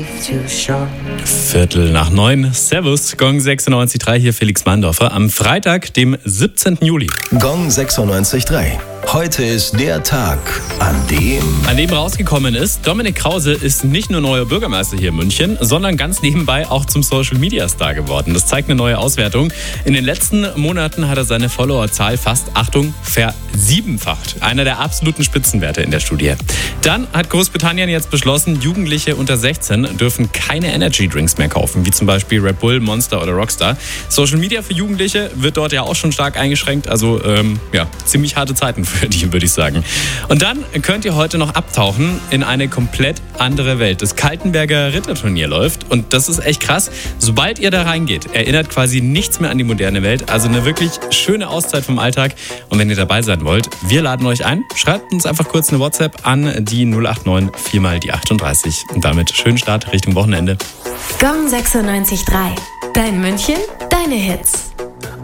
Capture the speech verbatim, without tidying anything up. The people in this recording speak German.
Viertel nach neun. Servus, Gong sechsundneunzig Komma drei, hier Felix Mandorfer. Am Freitag, dem siebzehnten Juli. Gong sechsundneunzig Komma drei. Heute ist der Tag, an dem... An dem rausgekommen ist, Dominik Krause ist nicht nur neuer Bürgermeister hier in München, sondern ganz nebenbei auch zum Social-Media-Star geworden. Das zeigt eine neue Auswertung. In den letzten Monaten hat er seine Followerzahl fast, Achtung, versiebenfacht. Einer der absoluten Spitzenwerte in der Studie. Dann hat Großbritannien jetzt beschlossen, Jugendliche unter sechzehn dürfen keine Energy-Drinks mehr kaufen, wie zum Beispiel Red Bull, Monster oder Rockstar. Social Media für Jugendliche wird dort ja auch schon stark eingeschränkt, also ähm, ja, ziemlich harte Zeiten für die, würde ich sagen. Und dann könnt ihr heute noch abtauchen in eine komplett andere Welt. Das Kaltenberger Ritterturnier läuft und das ist echt krass. Sobald ihr da reingeht, erinnert quasi nichts mehr an die moderne Welt. Also eine wirklich schöne Auszeit vom Alltag. Und wenn ihr dabei sein wollt, wir laden euch ein. Schreibt uns einfach kurz eine WhatsApp an die null acht neun vier mal die achtunddreißig. Und damit schönen Start Richtung Wochenende. Gong sechsundneunzig Komma drei. Dein München, deine Hits.